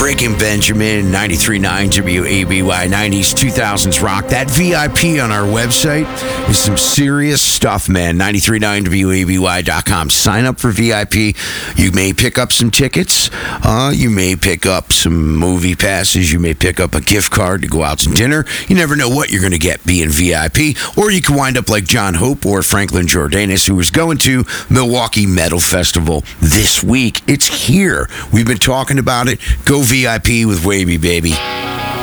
Breaking Benjamin, 93.9 WABY, 90s, 2000s rock. That VIP on our website is some serious stuff, man. 93.9WABY.com. Sign up for VIP. You may pick up some tickets. You may pick up some movie passes. You may pick up a gift card to go out to dinner. You never know what you're going to get being VIP. Or you can wind up like John Hope or Franklin Jordanus, who was going to Milwaukee Metal Festival this week. It's here. We've been talking about it. Go VIP with Wavy, baby.